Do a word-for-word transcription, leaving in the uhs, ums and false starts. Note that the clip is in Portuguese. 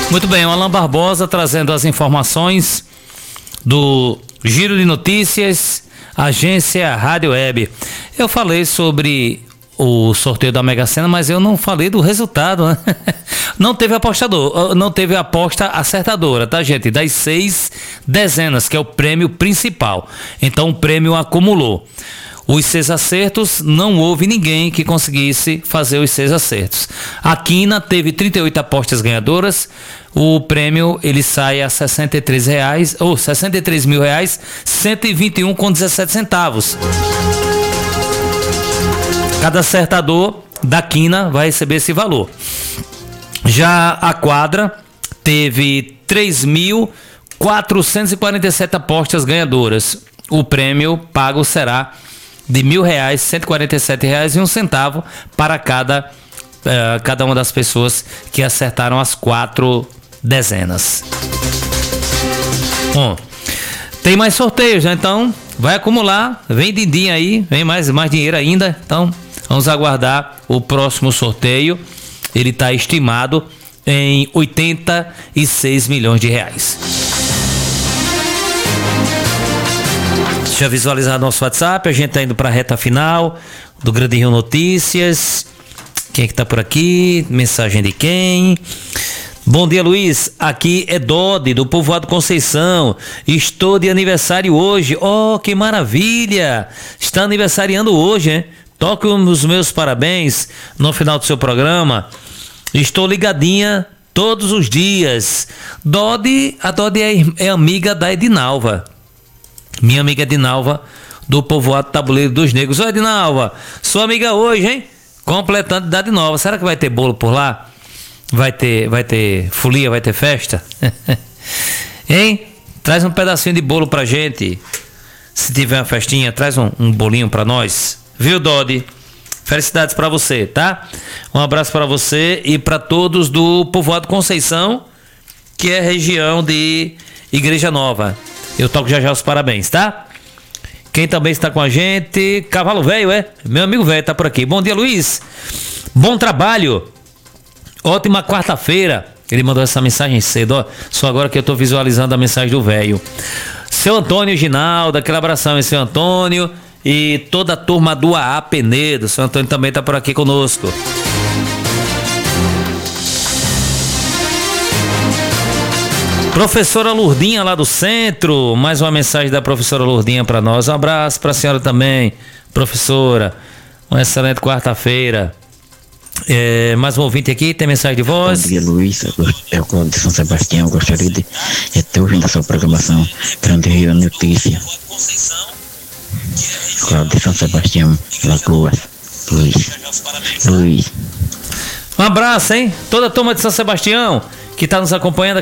Muito bem, o Alain Barbosa trazendo as informações do Giro de Notícias, Agência Rádio Web. Eu falei sobre o sorteio da Mega Sena, mas eu não falei do resultado, né? Não teve apostador, não teve aposta acertadora, tá, gente? Das seis dezenas, que é o prêmio principal. Então o prêmio acumulou. Os seis acertos, não houve ninguém que conseguisse fazer os seis acertos. A Quina teve trinta e oito apostas ganhadoras. O prêmio ele sai a sessenta e três reais, ou sessenta e três mil reais, cento e vinte e um com dezessete centavos. Cada acertador da Quina vai receber esse valor. Já a quadra teve três mil quatrocentas e quarenta e sete apostas ganhadoras. O prêmio pago será de mil reais, cento e quarenta e sete reais e um centavo para cada, uh, cada uma das pessoas que acertaram as quatro dezenas. Bom, tem mais sorteios, né? Então vai acumular, vem din-din aí, vem mais, mais dinheiro ainda. Então vamos aguardar o próximo sorteio. Ele está estimado em oitenta e seis milhões de reais. Deixa eu visualizar nosso WhatsApp. A gente tá indo para a reta final do Grande Rio Notícias. Quem é que tá por aqui? Mensagem de quem? Bom dia, Luiz. Aqui é Dodi, do Povoado Conceição. Estou de aniversário hoje. Oh, que maravilha! Está aniversariando hoje, hein? Toque os meus parabéns no final do seu programa. Estou ligadinha todos os dias. Dodi, a Dodi é, é amiga da Edinalva. Minha amiga Edinalva, do Povoado Tabuleiro dos Negros. Ô Edinalva, sua amiga hoje, hein? Completando idade nova. Será que vai ter bolo por lá? Vai ter, vai ter folia, vai ter festa? Hein? Traz um pedacinho de bolo pra gente. Se tiver uma festinha, traz um, um bolinho pra nós. Viu, Dodi? Felicidades pra você, tá? Um abraço pra você e pra todos do Povoado Conceição, que é região de Igreja Nova. Eu toco já já os parabéns, tá? Quem também está com a gente, Cavalo Velho, é? Meu amigo velho tá por aqui. Bom dia, Luiz. Bom trabalho. Ótima quarta-feira. Ele mandou essa mensagem cedo, ó. Só agora que eu tô visualizando a mensagem do velho. Seu Antônio Ginaldo, aquele abração aí, seu Antônio. E toda a turma do A A Penedo. Seu Antônio também tá por aqui conosco. Professora Lourdinha lá do centro, mais uma mensagem da professora Lourdinha para nós. Um abraço para a senhora também, professora. Uma excelente quarta-feira. É, mais um ouvinte aqui, tem mensagem de voz. Bom dia, Luiz. É o Cláudio de São Sebastião. Eu gostaria de ter ouvido a sua programação Grande Rio Notícia. Cláudio de São Sebastião, Lagoas. Luiz. Luiz. Um abraço, hein? Toda a turma de São Sebastião que está nos acompanhando.